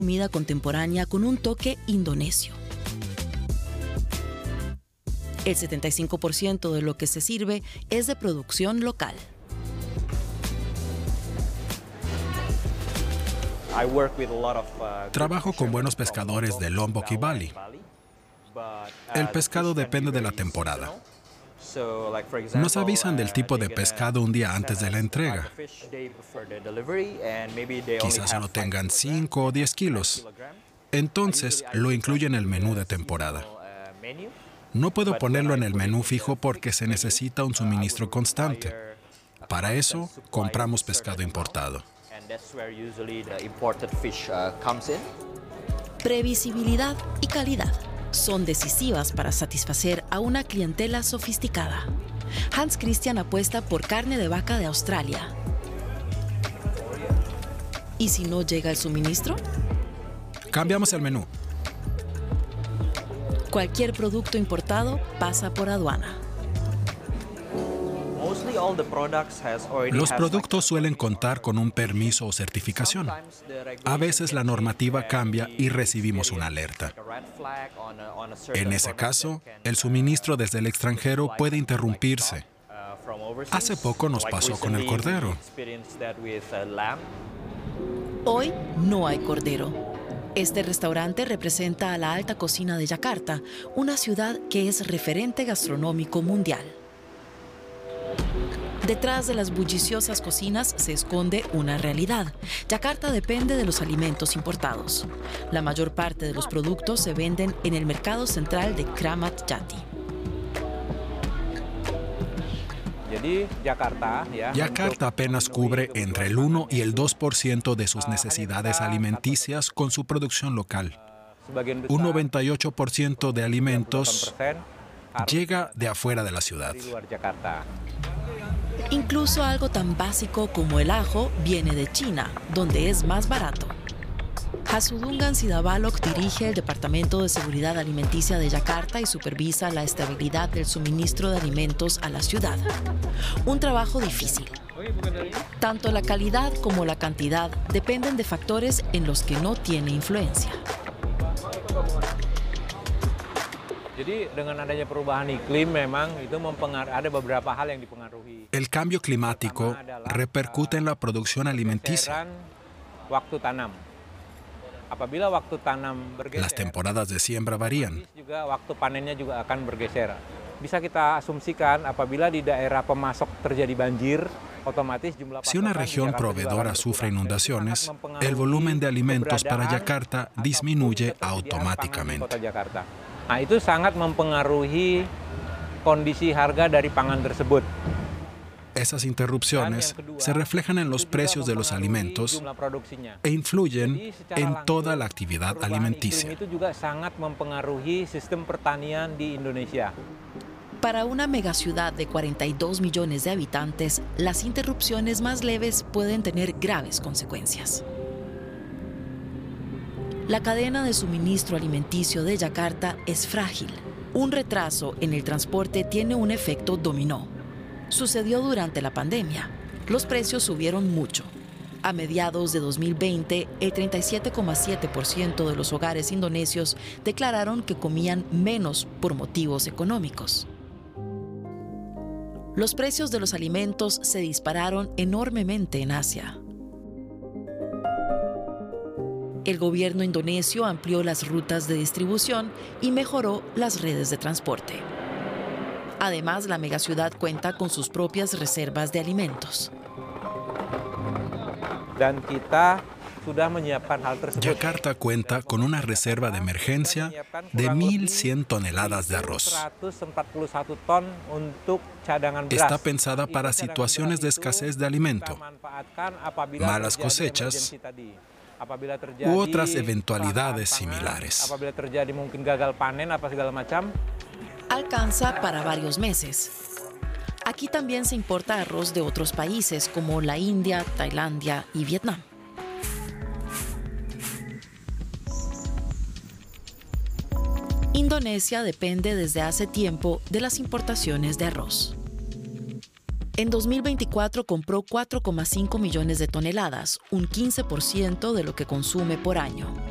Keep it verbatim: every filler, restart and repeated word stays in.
Comida contemporánea con un toque indonesio. El setenta y cinco por ciento de lo que se sirve es de producción local. Trabajo con buenos pescadores de Lombok y Bali. El pescado depende de la temporada. Nos avisan del tipo de pescado un día antes de la entrega. Quizás solo tengan cinco o diez kilos. Entonces, lo incluyo en el menú de temporada. No puedo ponerlo en el menú fijo porque se necesita un suministro constante. Para eso, compramos pescado importado. Previsibilidad y calidad son decisivas para satisfacer a una clientela sofisticada. Hans Christian apuesta por carne de vaca de Australia. ¿Y si no llega el suministro? Cambiamos el menú. Cualquier producto importado pasa por aduana. Los productos suelen contar con un permiso o certificación. A veces la normativa cambia y recibimos una alerta. En ese caso, el suministro desde el extranjero puede interrumpirse. Hace poco nos pasó con el cordero. Hoy no hay cordero. Este restaurante representa a la alta cocina de Yakarta, una ciudad que es referente gastronómico mundial. Detrás de las bulliciosas cocinas se esconde una realidad. Yakarta depende de los alimentos importados. La mayor parte de los productos se venden en el mercado central de Kramat Jati. Yakarta apenas cubre entre el uno y el dos por ciento de sus necesidades alimenticias con su producción local. Un noventa y ocho por ciento de alimentos llega de afuera de la ciudad. Incluso algo tan básico como el ajo viene de China, donde es más barato. Hasudungan Sidabalok dirige el Departamento de Seguridad Alimenticia de Yakarta y supervisa la estabilidad del suministro de alimentos a la ciudad. Un trabajo difícil. Tanto la calidad como la cantidad dependen de factores en los que no tiene influencia. El cambio climático repercute en la producción alimenticia. Las temporadas de siembra varían. Si una región proveedora sufre inundaciones, el volumen de alimentos para Yakarta disminuye automáticamente. Nah, itu sangat mempengaruhi kondisi harga dari pangan tersebut. Esas interrupciones se reflejan en los precios de los alimentos e influyen en toda la actividad alimenticia. Itu juga sangat mempengaruhi sistem pertanian di Indonesia. Para una megaciudad de cuarenta y dos millones de habitantes, las interrupciones más leves pueden tener graves consecuencias. La cadena de suministro alimenticio de Yakarta es frágil. Un retraso en el transporte tiene un efecto dominó. Sucedió durante la pandemia. Los precios subieron mucho. A mediados de dos mil veinte, el treinta y siete coma siete por ciento de los hogares indonesios declararon que comían menos por motivos económicos. Los precios de los alimentos se dispararon enormemente en Asia. El gobierno indonesio amplió las rutas de distribución y mejoró las redes de transporte. Además, la megaciudad cuenta con sus propias reservas de alimentos. Yakarta cuenta con una reserva de emergencia de mil cien toneladas de arroz. Está pensada para situaciones de escasez de alimento, malas cosechas u otras eventualidades similares. Alcanza para varios meses. Aquí también se importa arroz de otros países como la India, Tailandia y Vietnam. Indonesia depende desde hace tiempo de las importaciones de arroz. En dos mil veinticuatro compró cuatro coma cinco millones de toneladas, un quince por ciento de lo que consume por año.